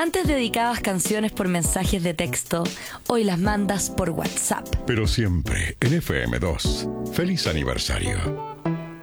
Antes dedicabas canciones por mensajes de texto, hoy las mandas por WhatsApp. Pero siempre en FM2. ¡Feliz aniversario!